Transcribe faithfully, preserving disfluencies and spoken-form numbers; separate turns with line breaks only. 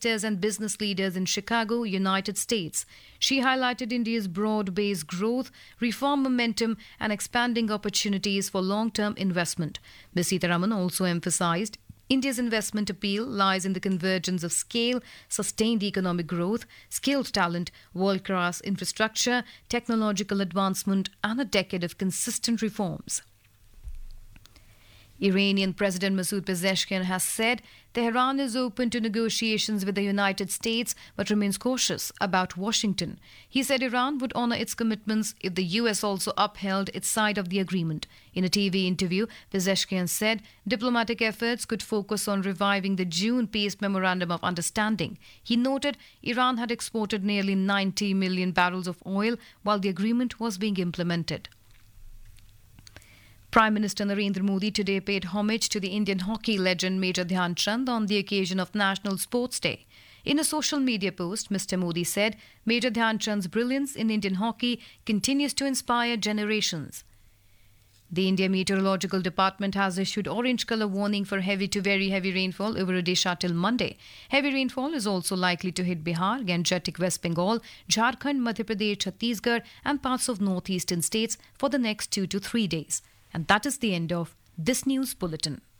investors and business leaders in Chicago, United States. She highlighted India's broad-based growth, reform momentum, and expanding opportunities for long-term investment. Miz Sitharaman also emphasized India's investment appeal lies in the convergence of scale, sustained economic growth, skilled talent, world-class infrastructure, technological advancement, and a decade of consistent reforms. Iranian President Masoud Pezeshkian has said Tehran is open to negotiations with the United States but remains cautious about Washington. He said Iran would honor its commitments if the U S also upheld its side of the agreement. In a T V interview, Pezeshkian said diplomatic efforts could focus on reviving the June Peace Memorandum of Understanding. He noted Iran had exported nearly ninety million barrels of oil while the agreement was being implemented. Prime Minister Narendra Modi today paid homage to the Indian hockey legend Major Dhyan Chand on the occasion of National Sports Day. In a social media post, Mister Modi said Major Dhyan Chand's brilliance in Indian hockey continues to inspire generations. The India Meteorological Department has issued orange colour warning for heavy to very heavy rainfall over Odisha till Monday. Heavy rainfall is also likely to hit Bihar, Gangetic West Bengal, Jharkhand, Madhya Pradesh, Chhattisgarh and parts of northeastern states for the next two to three days. And that is the end of this news bulletin.